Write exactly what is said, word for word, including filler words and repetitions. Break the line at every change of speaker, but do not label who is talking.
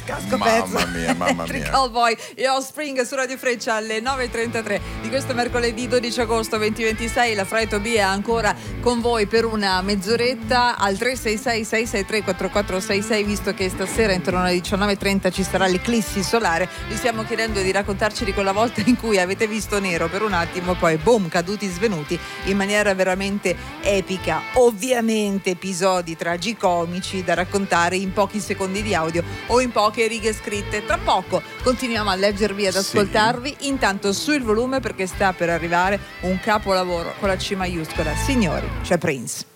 casco
Mamma
pezzo.
mia, mamma
Electric
mia.
Cowboy e Offspring su Radio Freccia alle nove e trentatré di questo mercoledì dodici agosto duemilaventisei. La Fra e Tobia è ancora con voi per una mezz'oretta al tre sei sei sei sei tre quattro quattro sei sei, visto che stasera intorno alle diciannove e trenta ci sarà l'eclissi solare. Vi stiamo chiedendo di raccontarci di quella volta in cui avete visto nero per un attimo, poi boom, caduti svenuti in maniera veramente epica. Ovviamente episodi tragicomici da raccontare in pochi secondi di audio o in poche righe scritte. Tra poco continuiamo a leggervi, ad ascoltarvi. Sì. Intanto su il volume, perché sta per arrivare un capolavoro con la C maiuscola. Signori, c'è Prince.